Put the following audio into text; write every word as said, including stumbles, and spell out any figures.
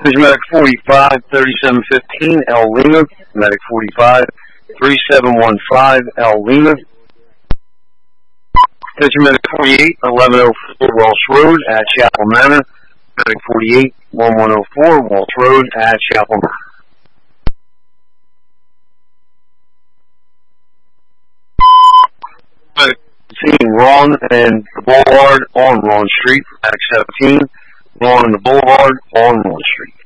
There's Medic forty-five, thirty-seven fifteen, El Lima. Medic forty-five, thirty-seven fifteen, El Lima. There's Medic forty-eight, eleven oh four, Welsh Road at Chapel Manor. Medic forty-eight, eleven oh four, Welsh Road at Chapel Manor. Medic seventeen, Ron and the Boulevard on Ron Street. Medic seventeen, Ron and the Boulevard on Ron Street.